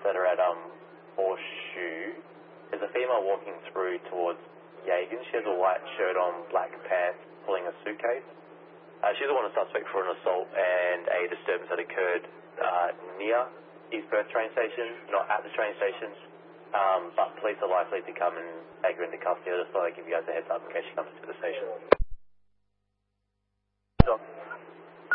that are at Horseshoe. There's a female walking through towards Yagan. She has a white shirt on, black pants, pulling a suitcase. She's a wanted suspect for an assault and a disturbance that occurred near East Perth train station, not at the train station, but police are likely to come and take her into custody. I just thought I'd give you guys a heads up in case she comes to the station.